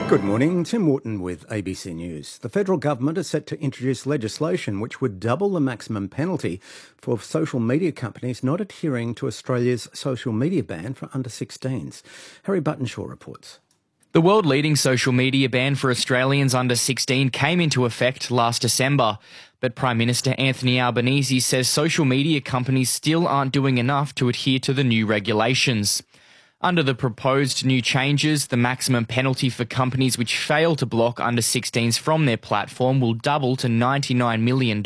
Good morning, Tim Wharton with ABC News. The federal government is set to introduce legislation which would double the maximum penalty for social media companies not adhering to Australia's social media ban for under-16s. Harry Buttonshaw reports. The world-leading social media ban for Australians under 16 came into effect last December, but Prime Minister Anthony Albanese says social media companies still aren't doing enough to adhere to the new regulations. Under the proposed new changes, the maximum penalty for companies which fail to block under-16s from their platform will double to $99 million.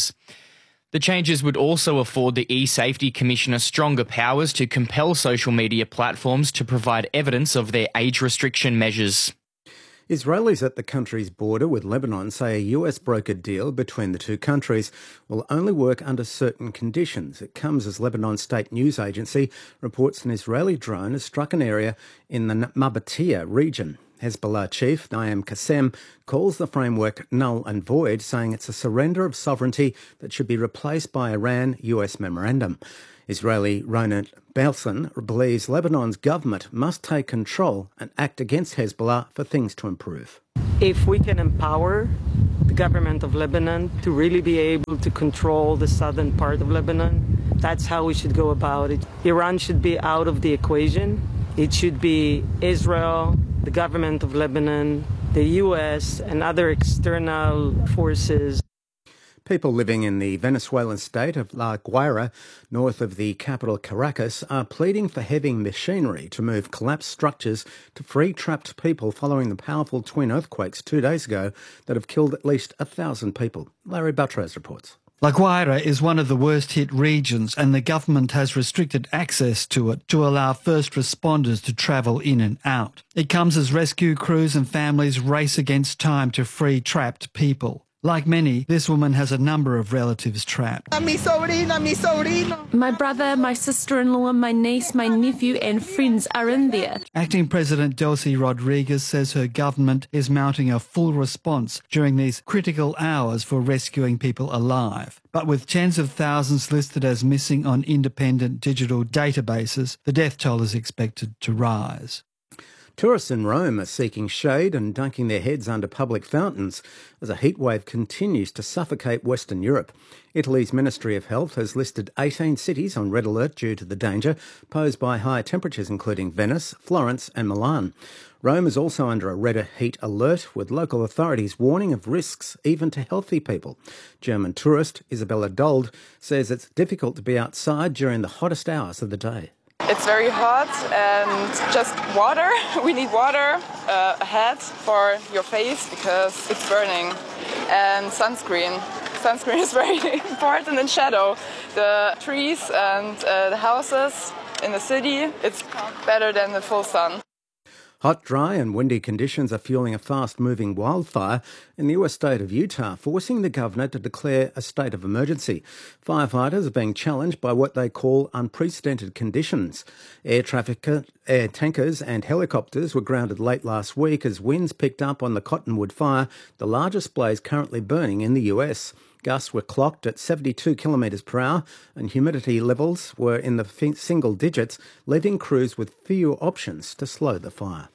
The changes would also afford the eSafety Commissioner stronger powers to compel social media platforms to provide evidence of their age restriction measures. Israelis at the country's border with Lebanon say a US brokered deal between the two countries will only work under certain conditions. It comes as Lebanon's state news agency reports an Israeli drone has struck an area in the Nabatea region. Hezbollah chief Naim Qassem calls the framework null and void, saying it's a surrender of sovereignty that should be replaced by Iran-US memorandum. Israeli Ronald Belson believes Lebanon's government must take control and act against Hezbollah for things to improve. If we can empower the government of Lebanon to really be able to control the southern part of Lebanon, that's how we should go about it. Iran should be out of the equation. It should be Israel, the government of Lebanon, the US, and other external forces. People living in the Venezuelan state of La Guaira, north of the capital Caracas, are pleading for heavy machinery to move collapsed structures to free trapped people following the powerful twin earthquakes 2 days ago that have killed at least 1,000 people. Larry Buttrose reports. La Guaira is one of the worst-hit regions, and the government has restricted access to it to allow first responders to travel in and out. It comes as rescue crews and families race against time to free trapped people. Like many, this woman has a number of relatives trapped. My brother, my sister-in-law, my niece, my nephew and friends are in there. Acting President Delcy Rodriguez says her government is mounting a full response during these critical hours for rescuing people alive. But with tens of thousands listed as missing on independent digital databases, the death toll is expected to rise. Tourists in Rome are seeking shade and dunking their heads under public fountains as a heatwave continues to suffocate Western Europe. Italy's Ministry of Health has listed 18 cities on red alert due to the danger posed by high temperatures, including Venice, Florence and Milan. Rome is also under a red heat alert, with local authorities warning of risks even to healthy people. German tourist Isabella Dold says it's difficult to be outside during the hottest hours of the day. It's very hot and just water. We need water, a hat for your face because it's burning, and sunscreen. Sunscreen is very important in shadow. The trees and the houses in the city, it's better than the full sun. Hot, dry and windy conditions are fueling a fast-moving wildfire in the US state of Utah, forcing the governor to declare a state of emergency. Firefighters are being challenged by what they call unprecedented conditions. Air tankers and helicopters were grounded late last week as winds picked up on the Cottonwood Fire, the largest blaze currently burning in the US. Gusts were clocked at 72 kilometres per hour and humidity levels were in the single digits, leaving crews with few options to slow the fire.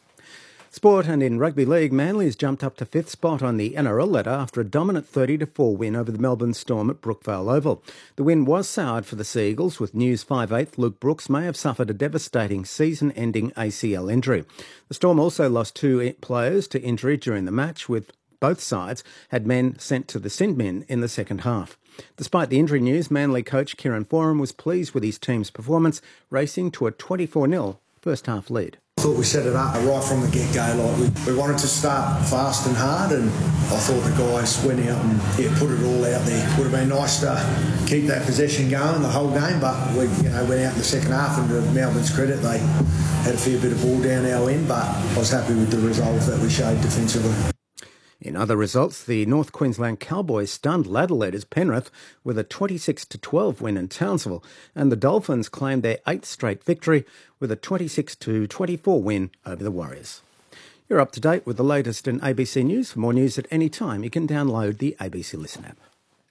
Sport, and in rugby league, Manly has jumped up to 5th spot on the NRL ladder after a dominant 30-4 win over the Melbourne Storm at Brookvale Oval. The win was soured for the Seagulls, with News 5/8 Luke Brooks may have suffered a devastating season-ending ACL injury. The Storm also lost 2 players to injury during the match, with both sides had men sent to the Sin-Bin in the second half. Despite the injury news, Manly coach Kieran Foran was pleased with his team's performance, racing to a 24-0 first-half lead. I thought we set it up right from the get-go. We wanted to start fast and hard, and I thought the guys went out and put it all out there. Would have been nice to keep that possession going the whole game, but we went out in the second half, and to Melbourne's credit, they had a fair bit of ball down our end, but I was happy with the resolve that we showed defensively. In other results, the North Queensland Cowboys stunned Adelaide Penrith with a 26-12 win in Townsville, and the Dolphins claimed their 8th straight victory with a 26-24 win over the Warriors. You're up to date with the latest in ABC News. For more news at any time, you can download the ABC Listen app.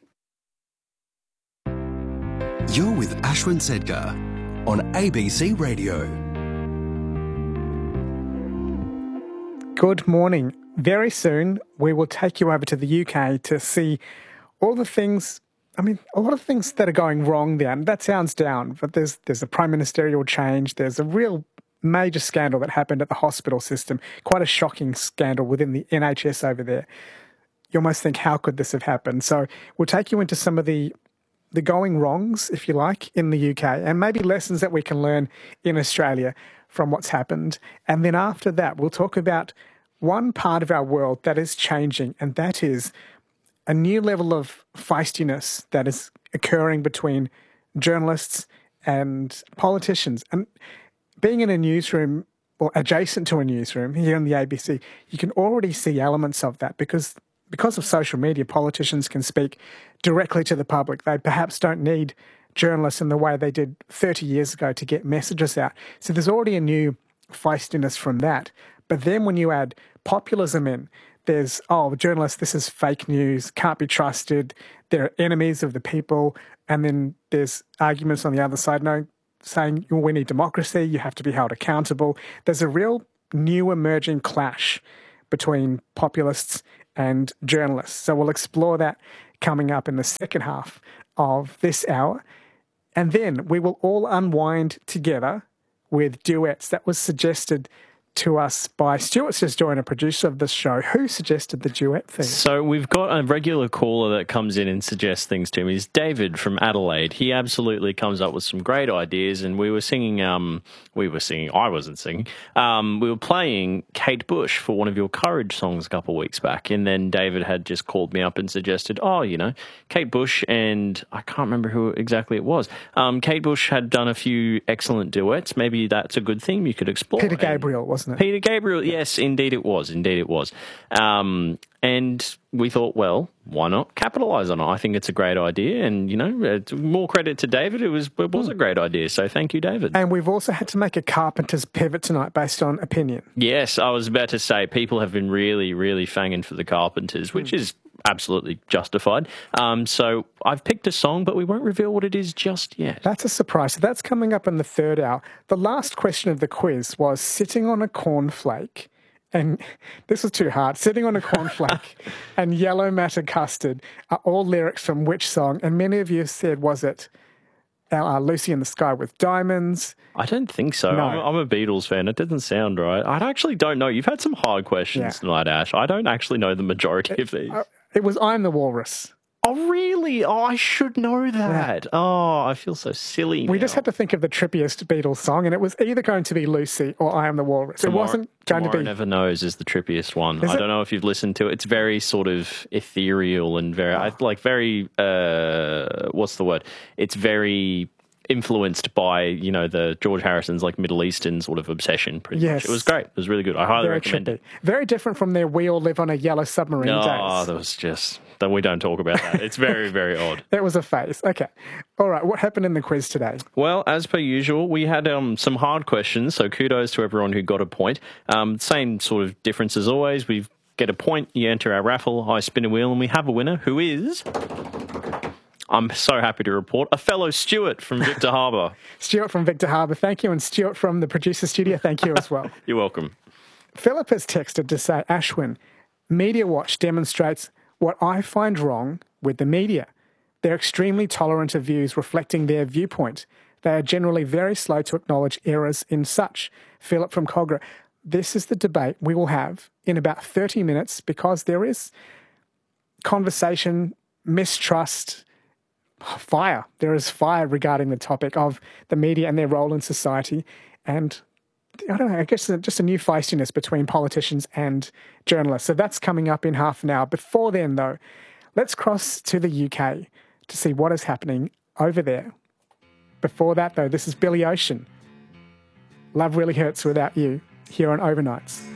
You're with Ashwin Sedgar on ABC Radio. Good morning. Very soon, we will take you over to the UK to see all the things, a lot of things that are going wrong there. And that sounds down, but there's a prime ministerial change. There's a real major scandal that happened at the hospital system, quite a shocking scandal within the NHS over there. You almost think, how could this have happened? So we'll take you into some of the going wrongs, if you like, in the UK, and maybe lessons that we can learn in Australia from what's happened. And then after that, we'll talk about one part of our world that is changing, and that is a new level of feistiness that is occurring between journalists and politicians. And being in a newsroom, or adjacent to a newsroom here in the ABC, you can already see elements of that because of social media, politicians can speak directly to the public. They perhaps don't need journalists in the way they did 30 years ago to get messages out. So there's already a new feistiness from that. But then when you add populism in, there's, journalists, this is fake news, can't be trusted, they're enemies of the people. And then there's arguments on the other side, saying we need democracy, you have to be held accountable. There's a real new emerging clash between populists and journalists. So we'll explore that coming up in the second half of this hour. And then we will all unwind together with duets. That was suggested to us by Stuart Sisjoy, a producer of this show. Who suggested the duet thing? So we've got a regular caller that comes in and suggests things to me. It's David from Adelaide. He absolutely comes up with some great ideas, and I wasn't singing. We were playing Kate Bush for one of your Courage songs a couple of weeks back, and then David had just called me up and suggested, Kate Bush, and I can't remember who exactly it was. Kate Bush had done a few excellent duets. Maybe that's a good theme you could explore. Peter Gabriel, wasn't it? Peter Gabriel, yes, indeed it was. And we thought, well, why not capitalise on it? I think it's a great idea, and, more credit to David. It was a great idea, so thank you, David. And we've also had to make a Carpenter's pivot tonight based on opinion. Yes, I was about to say, people have been really, really fanging for the Carpenters, which is absolutely justified. So I've picked a song, but we won't reveal what it is just yet. That's a surprise. So that's coming up in the third hour. The last question of the quiz was sitting on a cornflake, and this was too hard. Sitting on a cornflake and yellow matter custard are all lyrics from which song? And many of you said, was it Lucy in the Sky with Diamonds? I don't think so. No. I'm a Beatles fan. It doesn't sound right. I actually don't know. You've had some hard questions tonight, Ash. I don't actually know the majority of these. It was I'm the Walrus. Oh, really? Oh, I should know that. Yeah. Oh, I feel so silly now. We just had to think of the trippiest Beatles song, and it was either going to be Lucy or I Am the Walrus. Tomorrow, it wasn't going to be... Never Knows is the trippiest one. I don't know if you've listened to it. It's very sort of ethereal and very, what's the word? It's very influenced by, the George Harrison's Middle Eastern sort of obsession pretty much. It was great. It was really good. I highly recommend it. Very different from their We All Live on a Yellow Submarine days. Oh, that was just... We don't talk about that. It's very, very odd. That was a phase. Okay. All right. What happened in the quiz today? Well, as per usual, we had some hard questions, so kudos to everyone who got a point. Same sort of difference as always. We get a point, you enter our raffle, I spin a wheel, and we have a winner who is... I'm so happy to report, a fellow Stuart from Victor Harbour. Stuart from Victor Harbour, thank you. And Stuart from the producer studio, thank you as well. You're welcome. Philip has texted to say, Ashwin, Media Watch demonstrates what I find wrong with the media. They're extremely tolerant of views reflecting their viewpoint. They are generally very slow to acknowledge errors in such. Philip from Cogra. This is the debate we will have in about 30 minutes because there is conversation, mistrust, fire. There is fire regarding the topic of the media and their role in society. And I don't know, I guess just a new feistiness between politicians and journalists. So that's coming up in half an hour. Before then, though, let's cross to the UK to see what is happening over there. Before that, though, this is Billy Ocean. Love Really Hurts Without You, here on Overnights.